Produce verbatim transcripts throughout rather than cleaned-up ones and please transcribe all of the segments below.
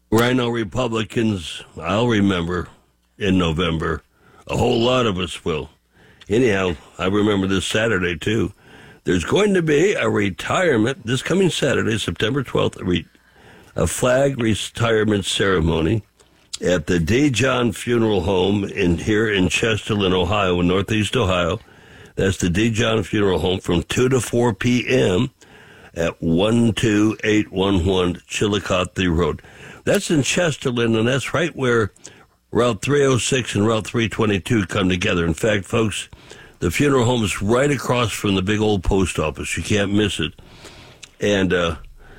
Rhino Republicans, I'll remember in November. A whole lot of us will. Anyhow, I remember this Saturday, too. There's going to be a retirement this coming Saturday, September twelfth, a, re- a flag retirement ceremony at the DeJohn Funeral Home in here in Chesterland, Ohio, in Northeast Ohio. That's the DeJohn Funeral Home from two to four p.m. at one two eight one one Chillicothe Road. That's in Chesterland, and that's right where Route three oh six and Route three twenty-two come together. In fact, folks, the funeral home is right across from the big old post office. You can't miss it. And uh,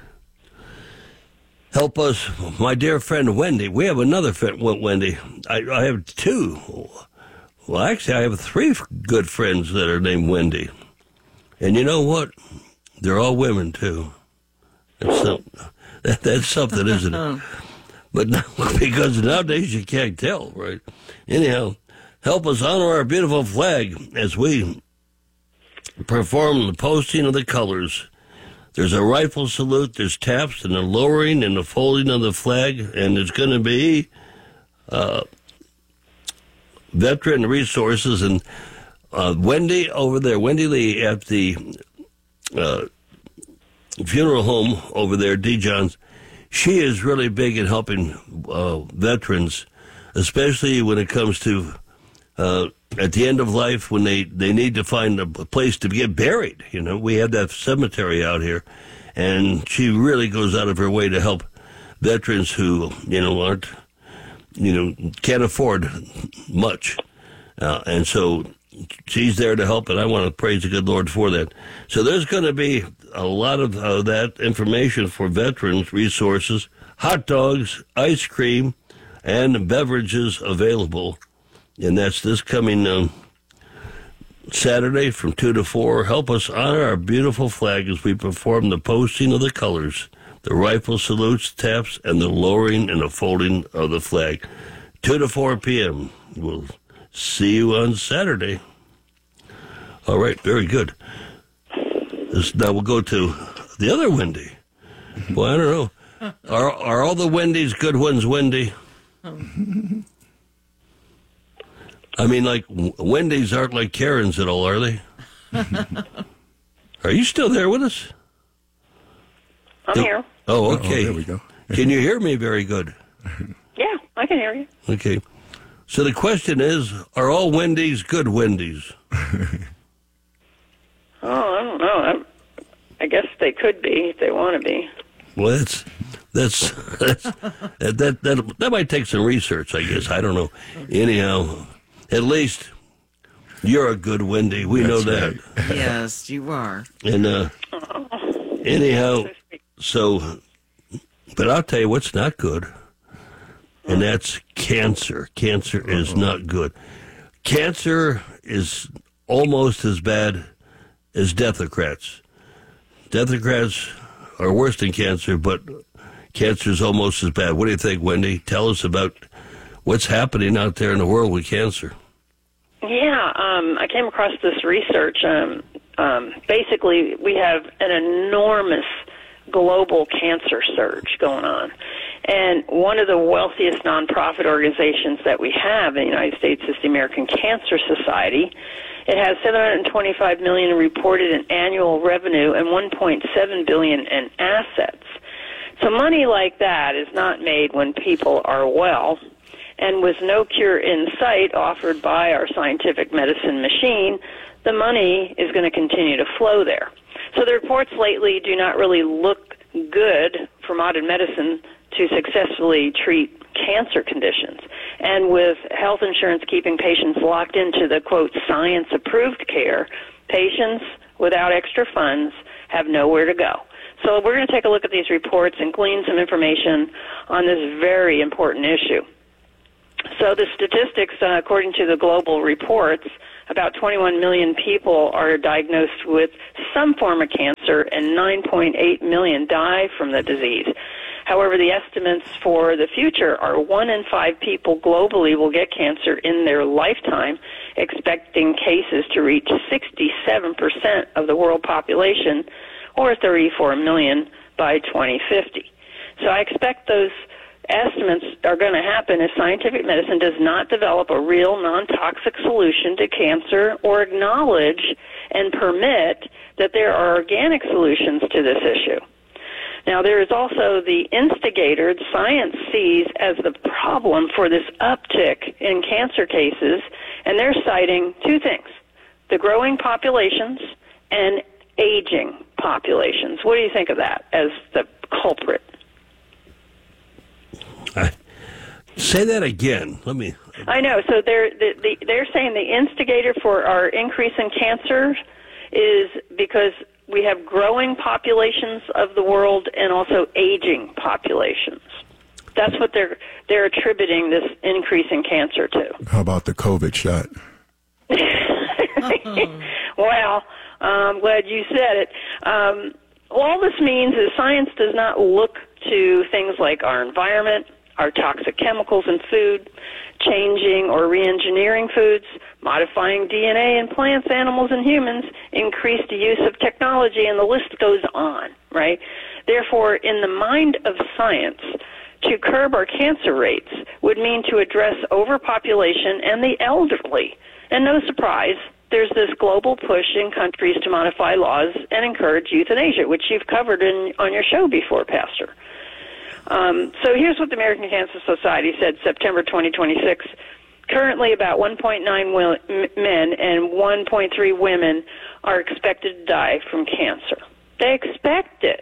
help us, my dear friend Wendy. We have another friend, Wendy. I, I have two. Well, actually, I have three good friends that are named Wendy. And you know what? They're all women, too. That's, some, that, that's something, isn't it? But now, because nowadays you can't tell, right? Anyhow, help us honor our beautiful flag as we perform the posting of the colors. There's a rifle salute, there's taps, and a lowering and the folding of the flag, and there's going to be uh, veteran resources. And uh, Wendy over there, Wendy Lee at the uh, funeral home over there, DeJohn's, she is really big in helping uh, veterans, especially when it comes to uh, at the end of life when they, they need to find a place to get buried. You know, we have that cemetery out here, and she really goes out of her way to help veterans who, you know, aren't, you know, can't afford much. Uh, and so she's there to help, and I want to praise the good Lord for that. So there's going to be a lot of uh, that information for veterans, resources, hot dogs, ice cream, and beverages available. And that's this coming um, Saturday from two to four. Help us honor our beautiful flag as we perform the posting of the colors, the rifle salutes, taps, and the lowering and the folding of the flag. two to four p.m. We'll see you on Saturday. All right, very good. This, now we'll go to the other Wendy. Well, I don't know. Are are all the Wendy's good ones, Wendy? I mean, like, Wendy's aren't like Karen's at all, are they? Are you still there with us? I'm the, here. Oh, okay. Uh-oh, there we go. Can you hear me very good? Yeah, I can hear you. Okay. So the question is, are all Wendy's good Wendy's? Oh, I don't know. I, I guess they could be if they want to be. Well, that's that's, that's that, that that that might take some research, I guess. I don't know. Anyhow, at least you're a good Wendy. We That's know that. Right. Yes, you are. And uh, Oh, anyhow, so sweet. so, but I'll tell you what's not good, and that's cancer. Cancer is not good. Cancer is almost as bad as Deathocrats. Deathocrats are worse than cancer, but cancer is almost as bad. What do you think, Wendy? Tell us about what's happening out there in the world with cancer. Yeah, um, I came across this research. Um, um, basically, we have an enormous global cancer surge going on. And one of the wealthiest nonprofit organizations that we have in the United States is the American Cancer Society. It has seven hundred twenty-five million dollars reported in annual revenue and one point seven billion dollars in assets. So money like that is not made when people are well. And with no cure in sight offered by our scientific medicine machine, the money is going to continue to flow there. So the reports lately do not really look good for modern medicine to successfully treat cancer conditions. And with health insurance keeping patients locked into the, quote, science-approved care, patients without extra funds have nowhere to go. So we're going to take a look at these reports and glean some information on this very important issue. So the statistics, uh, according to the global reports, about twenty-one million people are diagnosed with some form of cancer, and nine point eight million die from the disease. However, the estimates for the future are one in five people globally will get cancer in their lifetime, expecting cases to reach sixty-seven percent of the world population, or thirty-four million by twenty fifty. So I expect those estimates are going to happen if scientific medicine does not develop a real non-toxic solution to cancer or acknowledge and permit that there are organic solutions to this issue. Now, there is also the instigator science sees as the problem for this uptick in cancer cases, and they're citing two things, the growing populations and aging populations. What do you think of that as the culprit? I, say that again. Let me. I know. So they're the, the, they're saying the instigator for our increase in cancer is because we have growing populations of the world and also aging populations. That's what they're they're attributing this increase in cancer to. How about the COVID shot? Well, I'm glad you said it. Um, all this means is science does not look to things like our environment, our toxic chemicals in food, changing or re-engineering foods, modifying D N A in plants, animals, and humans, increased use of technology, and the list goes on, right? Therefore, in the mind of science, to curb our cancer rates would mean to address overpopulation and the elderly. And no surprise, there's this global push in countries to modify laws and encourage euthanasia, which you've covered in, on your show before, Pastor. Um, so here's what the American Cancer Society said September twenty twenty-six. Currently, about one point nine men and one point three women are expected to die from cancer. They expect it.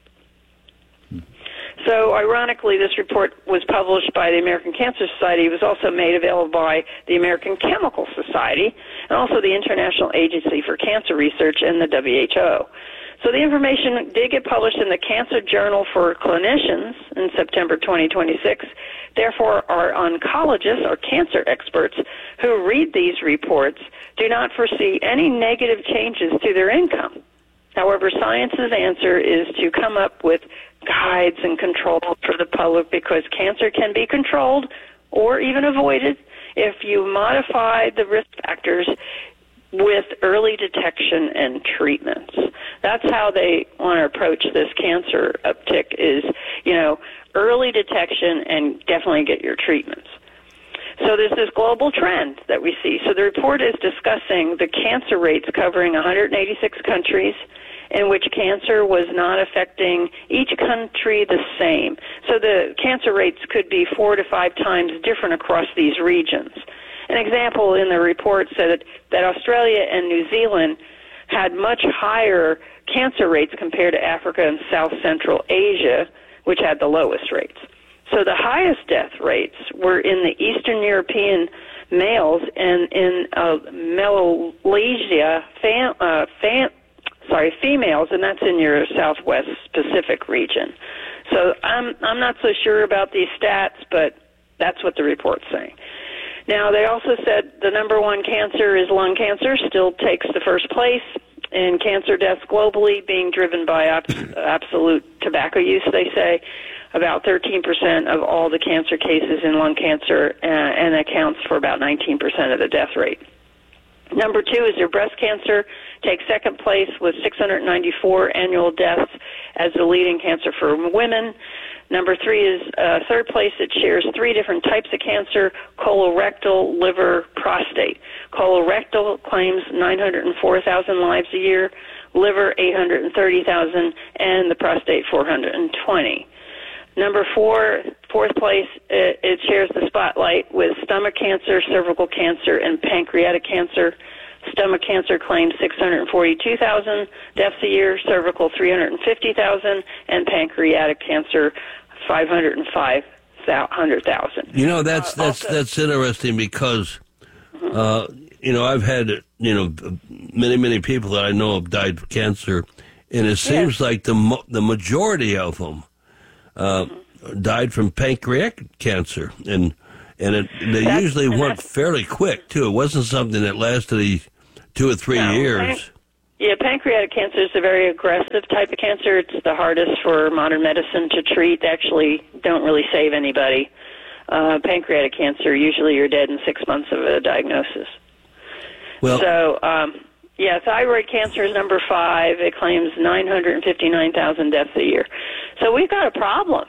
So, ironically, this report was published by the American Cancer Society. It was also made available by the American Chemical Society and also the International Agency for Cancer Research and the W H O. So the information did get published in the Cancer Journal for Clinicians in September twenty twenty-six. Therefore, our oncologists or cancer experts who read these reports do not foresee any negative changes to their income. However, science's answer is to come up with guides and controls for the public because cancer can be controlled or even avoided if you modify the risk factors with early detection and treatments. That's how they want to approach this cancer uptick is, you know, early detection and definitely get your treatments. So there's this global trend that we see. So the report is discussing the cancer rates covering one hundred eighty-six countries in which cancer was not affecting each country the same. So the cancer rates could be four to five times different across these regions. An example in the report said that Australia and New Zealand had much higher cancer rates compared to Africa and South Central Asia, which had the lowest rates. So the highest death rates were in the Eastern European males and in uh, Melanesia fam, uh, fam, sorry, females, and that's in your Southwest Pacific region. So I'm I'm not so sure about these stats, but that's what the report's saying. Now, they also said the number one cancer is lung cancer, still takes the first place in cancer deaths globally, being driven by ab- absolute tobacco use, they say. About thirteen percent of all the cancer cases in lung cancer uh, and accounts for about nineteen percent of the death rate. Number two is your breast cancer, takes second place with six hundred ninety-four annual deaths as the leading cancer for women. Number three is uh, third place. It shares three different types of cancer, colorectal, liver, prostate. Colorectal claims nine hundred four thousand lives a year, liver eight hundred thirty thousand, and the prostate four hundred twenty. Number four, fourth place, it, it shares the spotlight with stomach cancer, cervical cancer, and pancreatic cancer. Stomach cancer claims six hundred forty-two thousand deaths a year, cervical three hundred fifty thousand, and pancreatic cancer five hundred five thousand. You know, that's uh, that's also, that's interesting because, mm-hmm. uh, you know, I've had, you know, many, many people that I know have died of cancer, and it seems yes. like the mo- the majority of them uh, mm-hmm. died from pancreatic cancer, and and it, they that's, usually went fairly quick, too. It wasn't something that lasted a, two or three no, years. Pan- yeah, pancreatic cancer is a very aggressive type of cancer. It's the hardest for modern medicine to treat. They actually don't really save anybody. Uh, pancreatic cancer, usually you're dead in six months of a diagnosis. Well, so, um, yeah, thyroid cancer is number five. It claims nine hundred fifty-nine thousand deaths a year. So we've got a problem.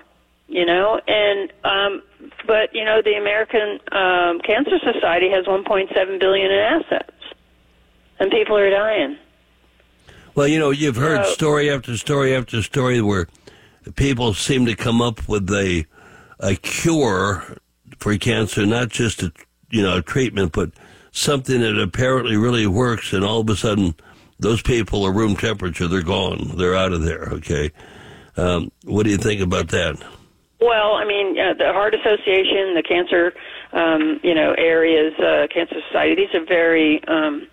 you know, and um, but you know the American um, Cancer Society has one point seven billion in assets, and people are dying. Well, you know, you've heard so, story after story after story where people seem to come up with a a cure for cancer, not just a you know a treatment, but something that apparently really works, and all of a sudden, those people are room temperature. They're gone. They're out of there. Okay, um, what do you think about that? Well, I mean, uh, the Heart Association, the cancer, um, you know, areas, uh, Cancer Society. These are very, um,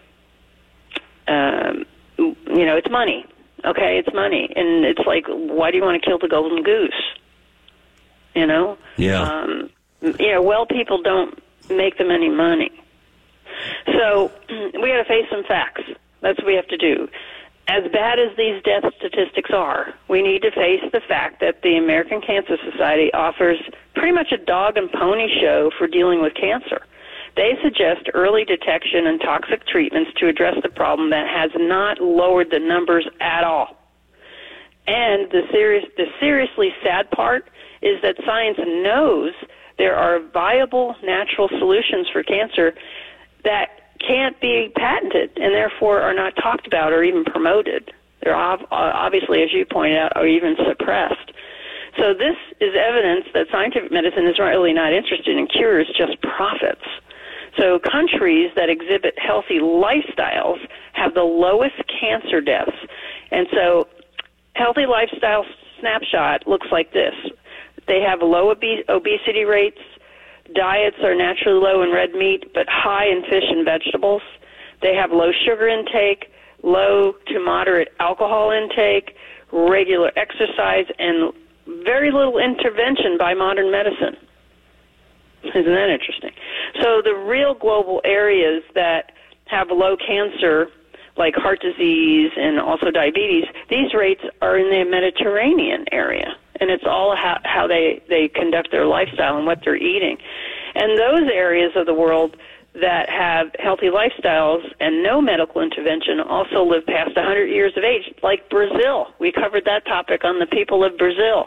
um, you know, it's money. Okay, it's money, and it's like, why do you want to kill the golden goose? You know. Yeah. Um, you know, well, people don't make them any money. So we got to face some facts. That's what we have to do. As bad as these death statistics are, we need to face the fact that the American Cancer Society offers pretty much a dog and pony show for dealing with cancer. They suggest early detection and toxic treatments to address the problem that has not lowered the numbers at all. And the serious, the seriously sad part is that science knows there are viable natural solutions for cancer that can't be patented and therefore are not talked about or even promoted. They're ob- obviously, as you pointed out, are even suppressed. So this is evidence that scientific medicine is really not interested in cures, just profits. So countries that exhibit healthy lifestyles have the lowest cancer deaths. And so healthy lifestyle snapshot looks like this. They have low obe- obesity rates. Diets are naturally low in red meat, but high in fish and vegetables. They have low sugar intake, low to moderate alcohol intake, regular exercise, and very little intervention by modern medicine. Isn't that interesting? So the real global areas that have low cancer, like heart disease and also diabetes, these rates are in the Mediterranean area. And it's all how, how they, they conduct their lifestyle and what they're eating. And those areas of the world that have healthy lifestyles and no medical intervention also live past one hundred years of age, like Brazil. We covered that topic on the people of Brazil.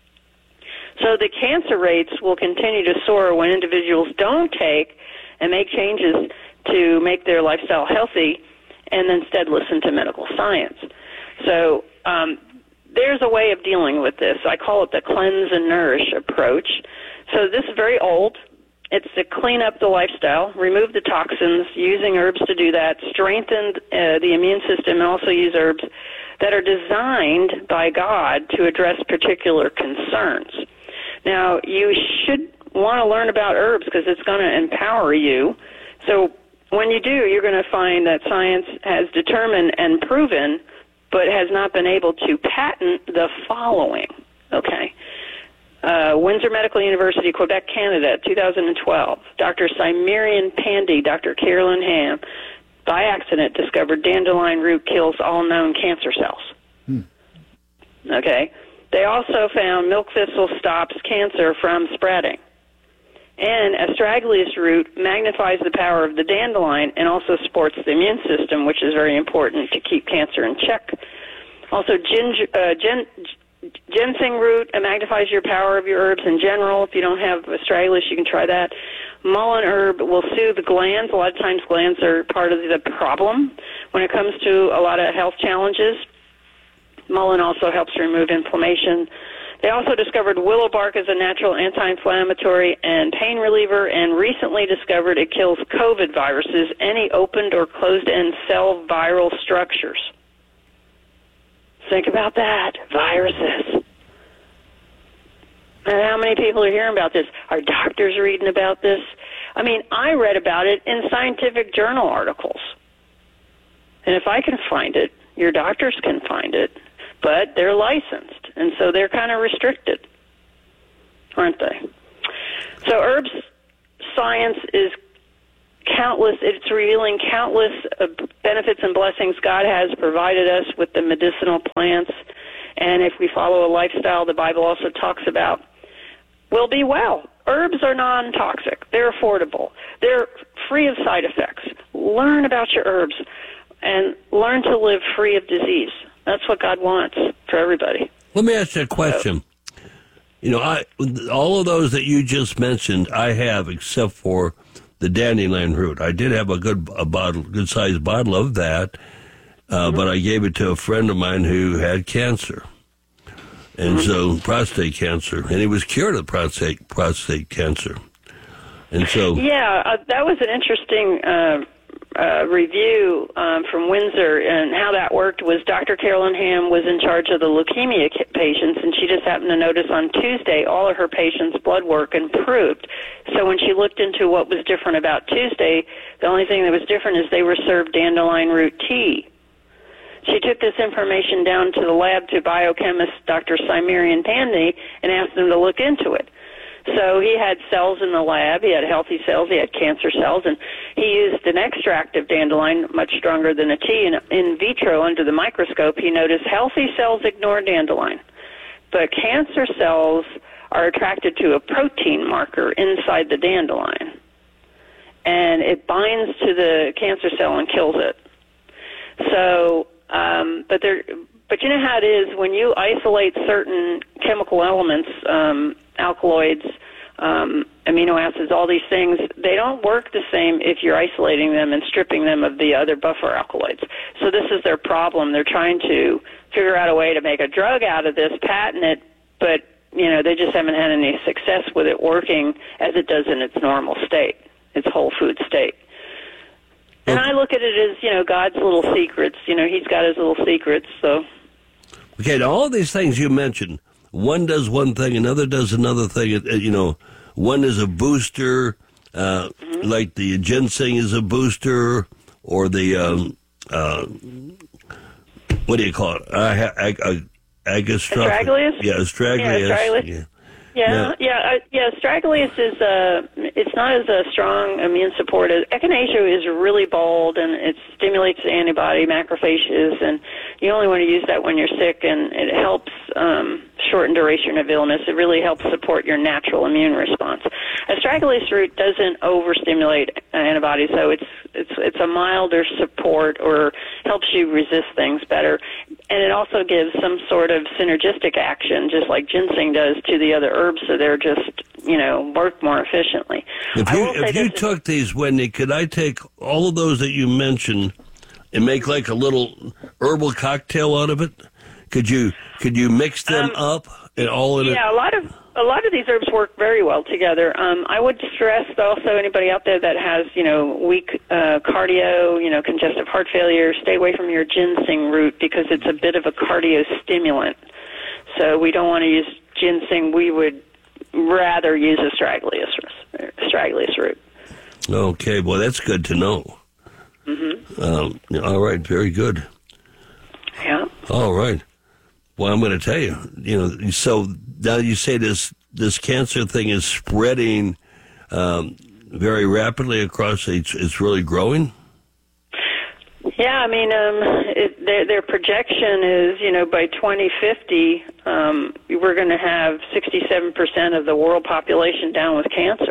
So the cancer rates will continue to soar when individuals don't take and make changes to make their lifestyle healthy and instead listen to medical science. So um, there's a way of dealing with this. I call it the cleanse and nourish approach. So this is very old. It's to clean up the lifestyle, remove the toxins, using herbs to do that, strengthen uh, the immune system, and also use herbs that are designed by God to address particular concerns. Now, you should want to learn about herbs because it's going to empower you. So when you do, you're going to find that science has determined and proven but has not been able to patent the following, okay? Uh, Windsor Medical University, Quebec, Canada, two thousand twelve. Doctor Simerian Pandey, Doctor Carolyn Ham, by accident discovered dandelion root kills all known cancer cells. Hmm. Okay? They also found milk thistle stops cancer from spreading. And astragalus root magnifies the power of the dandelion and also supports the immune system, which is very important to keep cancer in check. Also, ginger, uh, gen, ginseng root magnifies your power of your herbs in general. If you don't have astragalus, you can try that. Mullein herb will soothe the glands. A lot of times glands are part of the problem when it comes to a lot of health challenges. Mullein also helps remove inflammation. They also discovered willow bark as a natural anti-inflammatory and pain reliever, and recently discovered it kills COVID viruses, any opened or closed-end cell viral structures. Think about that, viruses. And how many people are hearing about this? Are doctors reading about this? I mean, I read about it in scientific journal articles. And if I can find it, your doctors can find it. But they're licensed, and so they're kind of restricted, aren't they? So herbs science is countless. It's revealing countless uh, benefits and blessings God has provided us with the medicinal plants. And if we follow a lifestyle the Bible also talks about, we'll be well. Herbs are non-toxic. They're affordable. They're free of side effects. Learn about your herbs and learn to live free of disease. That's what God wants for everybody. Let me ask you a question. You know, I all of those that you just mentioned, I have, except for the dandelion root. I did have a good a bottle, good sized bottle of that, uh, mm-hmm. but I gave it to a friend of mine who had cancer, and mm-hmm. so prostate cancer, and he was cured of prostate prostate cancer, and so yeah, uh, that was an interesting. Uh Uh, review um, from Windsor, and how that worked was Doctor Carolyn Ham was in charge of the leukemia patients, and she just happened to notice on Tuesday all of her patients' blood work improved. So when she looked into what was different about Tuesday, the only thing that was different is they were served dandelion root tea. She took this information down to the lab to biochemist Doctor Simerian Pandy and asked them to look into it. So he had cells in the lab, he had healthy cells, he had cancer cells, and he used an extract of dandelion, much stronger than a tea, and in vitro under the microscope he noticed healthy cells ignore dandelion, but cancer cells are attracted to a protein marker inside the dandelion, and it binds to the cancer cell and kills it. So, um, but there, but you know how it is when you isolate certain chemical elements, um, alkaloids, um, amino acids, all these things, they don't work the same if you're isolating them and stripping them of the other buffer alkaloids. So this is their problem. They're trying to figure out a way to make a drug out of this, patent it, but, you know, they just haven't had any success with it working as it does in its normal state, its whole food state. And I look at it as, you know, God's little secrets. You know, he's got his little secrets, so. Okay, now all these things you mentioned, one does one thing, another does another thing. You know, one is a booster, uh, mm-hmm. like the ginseng is a booster, or the, um, uh, what do you call it? Uh, ag- ag- Agastrofis? Astragalus? Yeah, astragalus. Yeah, astragalus. Yeah. Yeah, yeah, yeah, uh, yeah. Astragalus is uh, it's not as a strong immune support. Echinacea is really bold, and it stimulates the antibody macrophages, and you only want to use that when you're sick, and it helps um, shorten duration of illness. It really helps support your natural immune response. Astragalus root doesn't overstimulate antibodies, so it's it's it's a milder support, or helps you resist things better, and it also gives some sort of synergistic action, just like ginseng does to the other herbs. So they're just, you know, work more efficiently. If you, if you took these, Wendy, could I take all of those that you mentioned and make like a little herbal cocktail out of it? Could you could you mix them um, up and all in it? Yeah, a lot of a lot of these herbs work very well together. Um, I would stress also anybody out there that has, you know, weak uh, cardio, you know, congestive heart failure, stay away from your ginseng root because it's a bit of a cardio stimulant. So we don't want to use ginseng. We would rather use astragalus, astragalus root. Okay, well, that's good to know. Mm-hmm. Um, all right, very good. Yeah. All right. Well, I'm going to tell you, you know, so now you say this this cancer thing is spreading um, very rapidly across, it's, it's really growing? Yeah, I mean, um, it, their, their projection is, you know, by twenty fifty, um, we're going to have sixty-seven percent of the world population down with cancer.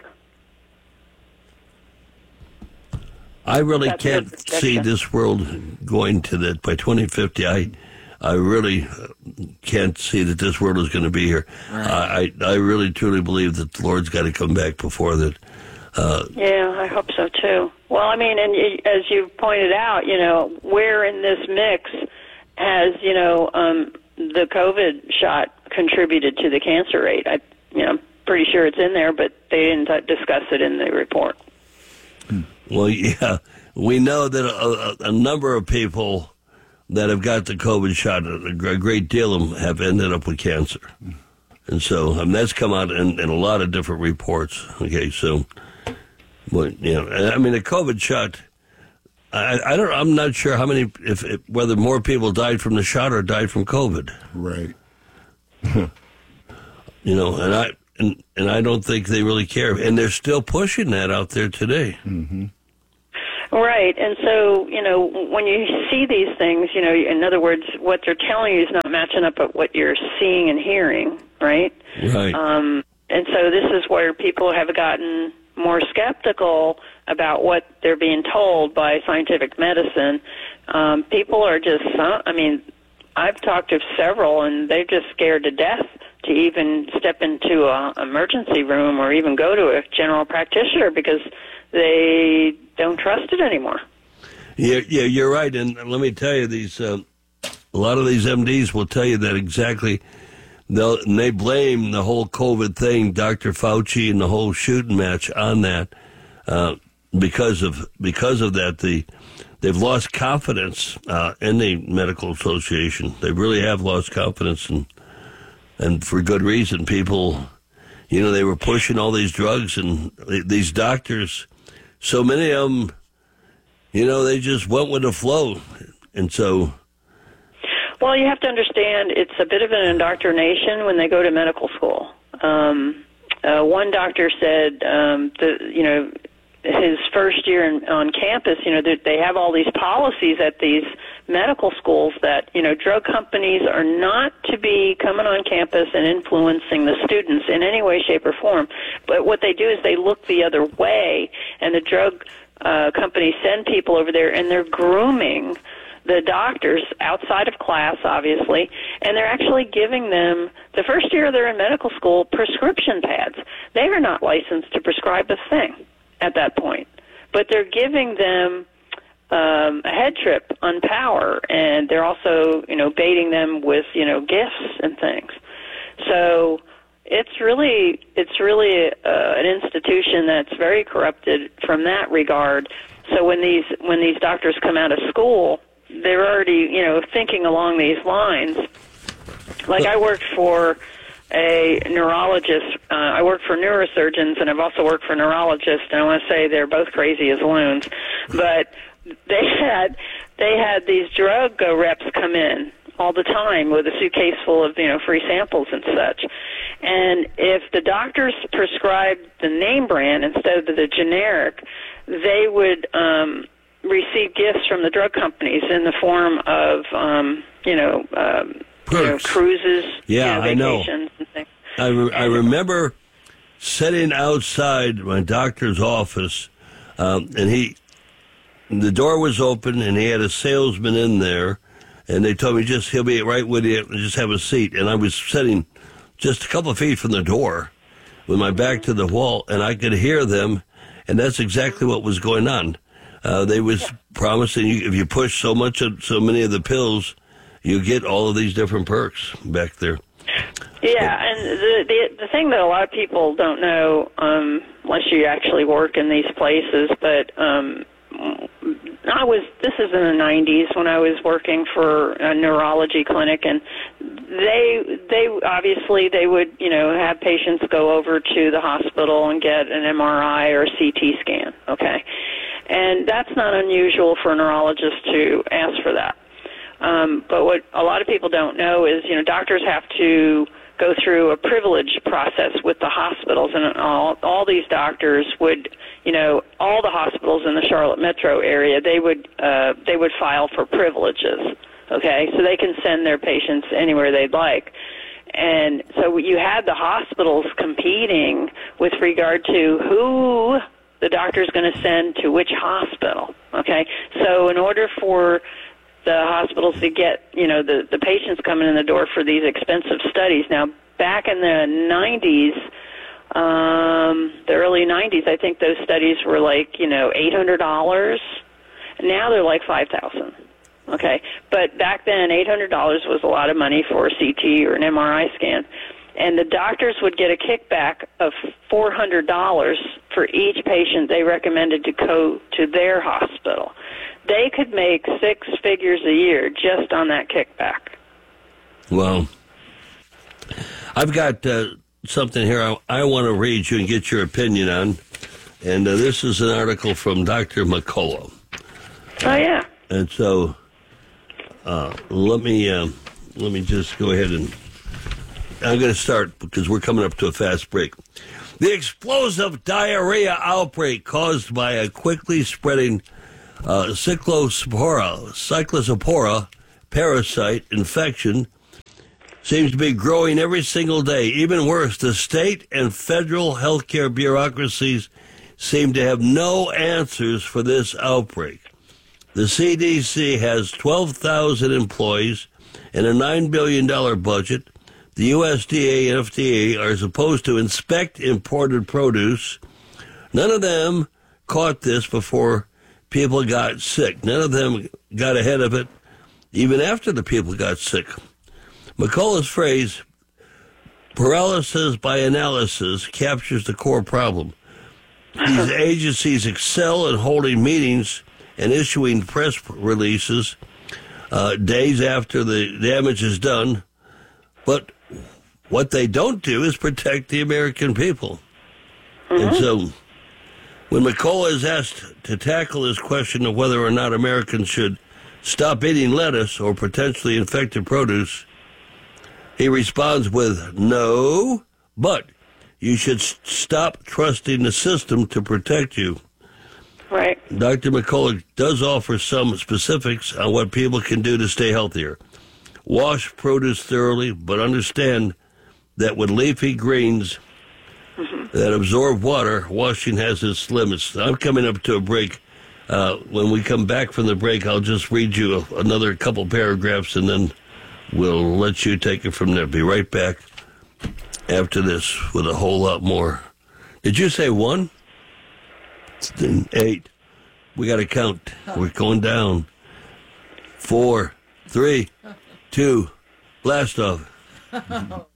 I really That's can't see this world going to that by twenty fifty. I, I really can't see that this world is going to be here. Right. I, I really truly believe that the Lord's got to come back before that. Uh, yeah, I hope so too. Well, I mean, and as you pointed out, you know, where in this mix has, you know, um, the COVID shot contributed to the cancer rate? I, you know, I'm pretty sure it's in there, but they didn't discuss it in the report. Well, yeah, we know that a, a number of people that have got the COVID shot, a great deal of them have ended up with cancer. And so um, that's come out in, in a lot of different reports. Okay, so, well, you know, I mean, the COVID shot, I, I don't, I'm not sure how many, if, if whether more people died from the shot or died from COVID. Right. You know, and I, and, and I don't think they really care. And they're still pushing that out there today. Mm-hmm. Right, and so, you know, when you see these things, you know, in other words, what they're telling you is not matching up with what you're seeing and hearing, right? Right. Um, and so this is where people have gotten more skeptical about what they're being told by scientific medicine. Um, people are just, I mean, I've talked to several, and they're just scared to death to even step into an emergency room or even go to a general practitioner because they don't trust it anymore. Yeah, yeah, you're right. And let me tell you, these uh, a lot of these M Ds will tell you that exactly. They'll, and they blame the whole COVID thing, Doctor Fauci, and the whole shooting match on that. Uh, because of because of that, the they've lost confidence uh, in the medical association. They really have lost confidence, and and for good reason. People, you know, they were pushing all these drugs, and these doctors, so many of them, you know, they just went with the flow, and so. Well, you have to understand it's a bit of an indoctrination when they go to medical school. Um, uh, one doctor said, um, the, you know, his first year in, on campus, you know, they, they have all these policies at these medical schools that, you know, drug companies are not to be coming on campus and influencing the students in any way, shape, or form. But what they do is they look the other way, and the drug uh, companies send people over there, and they're grooming the doctors outside of class, obviously, and they're actually giving them, the first year they're in medical school, prescription pads. They are not licensed to prescribe a thing at that point, but they're giving them um, a head trip on power, and they're also, you know, baiting them with, you know, gifts and things. So it's really, it's really uh, an institution that's very corrupted from that regard. So when these when these doctors come out of school, they're already, you know, thinking along these lines. Like I worked for a neurologist. Uh, I worked for neurosurgeons, and I've also worked for neurologists, and I want to say they're both crazy as loons. But they had they had these drug uh, reps come in all the time with a suitcase full of, you know, free samples and such. And if the doctors prescribed the name brand instead of the generic, they would um, receive gifts from the drug companies in the form of, um, you know, um, you know, cruises, yeah, you know, I vacations know. and things. I, re- I remember sitting outside my doctor's office, um, and he, the door was open, and he had a salesman in there, and they told me just he'll be right with you, just have a seat. And I was sitting just a couple of feet from the door, with my back to the wall, and I could hear them, and that's exactly what was going on. Uh, they was yeah. promising you if you push so much of so many of the pills, you get all of these different perks back there. Yeah, and the, the the thing that a lot of people don't know, um, unless you actually work in these places, but um, I was. This is in the nineties when I was working for a neurology clinic, and they they obviously they would you know have patients go over to the hospital and get an M R I or a C T scan. Okay, and that's not unusual for a neurologist to ask for that. Um, but what a lot of people don't know is, you know, doctors have to go through a privilege process with the hospitals, and all, all these doctors would, you know, all the hospitals in the Charlotte metro area, they would uh, they would file for privileges, okay, so they can send their patients anywhere they'd like. And so you had the hospitals competing with regard to who the doctor's going to send to which hospital, okay? So in order for the hospitals to get, you know, the, the patients coming in the door for these expensive studies. Now, back in the nineties, um, the early nineties, I think those studies were like, you know, eight hundred dollars. Now they're like five thousand dollars. Okay, but back then, eight hundred dollars was a lot of money for a C T or an M R I scan. And the doctors would get a kickback of four hundred dollars for each patient they recommended to go to their hospital. They could make six figures a year just on that kickback. Well, I've got uh, something here I, I want to read you and get your opinion on. And uh, this is an article from Doctor McCullough. Oh, yeah. And so uh, let me uh, let me just go ahead and I'm going to start because we're coming up to a fast break. The explosive diarrhea outbreak caused by a quickly spreading uh, cyclospora, cyclospora parasite infection seems to be growing every single day. Even worse, the state and federal healthcare bureaucracies seem to have no answers for this outbreak. The C D C has twelve thousand employees and a nine billion dollars budget, the U S D A and F D A are supposed to inspect imported produce. None of them caught this before people got sick. None of them got ahead of it, even after the people got sick. McCullough's phrase, paralysis by analysis, captures the core problem. These agencies excel at holding meetings and issuing press releases uh, days after the damage is done, but what they don't do is protect the American people. Mm-hmm. And so when McCullough is asked to tackle this question of whether or not Americans should stop eating lettuce or potentially infected produce, he responds with, no, but you should stop trusting the system to protect you. Right. Doctor McCullough does offer some specifics on what people can do to stay healthier. Wash produce thoroughly, but understand that with leafy greens mm-hmm. that absorb water, washing has its limits. I'm coming up to a break. Uh, when we come back from the break, I'll just read you a, another couple paragraphs, and then we'll let you take it from there. Be right back after this with a whole lot more. Did you say one? Eight. We got to count. We're going down. Four, three, two, blast off.